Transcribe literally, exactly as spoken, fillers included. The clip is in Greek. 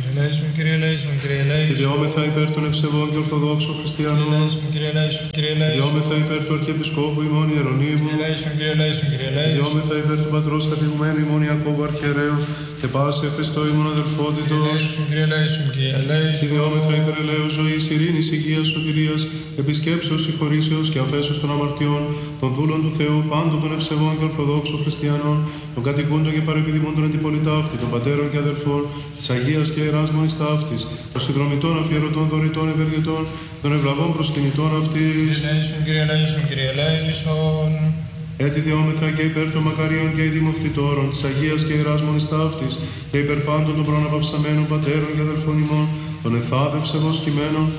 Ελέησον, Κύριε, ελέησον, Κύριε, ελέησον. Κυριόμεθα υπέρ των ευσεβών και ορθοδόξων χριστιανών. Ελέησον, Κύριε, ελέησον, Κύριε, ελέησον. Κυριόμεθα υπέρ του Αρχιεπισκόπου ημών Ιερονύμου. Ελέησον, Κύριε, ελέησον, Κύριε, ελέησον. Κυριόμεθα υπέρ του Πατρός κατηγουμένου ημών Ιακώβου Αρχιερέως και πάση Χριστό ημών αδελφότητος. Ελέησον, Κύριε, ελέησον, Κύριε, ελέησον. Κυριόμεθα υπέρ ελέους ζωής, ειρήνης, υγείας, σωτηρίας, επισκέψεως, συγχωρήσεως και αφέσεως των αμαρτιών, των δούλων του Θεού, πάντων των ευσεβών και ορθοδόξων χριστιανών, των κατοικούντων και παρεπιδημών των αντιπολιτάφτη, των πατέρων και αδελφών, της Αγίας και Ιεράς Μονής Ταύτης, των συνδρομητών, αφιερωτών, δωρητών, ευεργετών, των ευλαβών προσκυνητών αυτής. Ελέησον, Κύριε, ελέησον, Κύριε, ελέησον. Έτσι διόμεθα και υπέρ των μακαρίων και ειδημοκτητόρων, της Αγίας και Ιεράς Μονής Ταύτης, και υπέρ πάντων των προναπαυσαμένων πατέρων και αδελφών ημών, των εθάδευ σεβοσκημένων,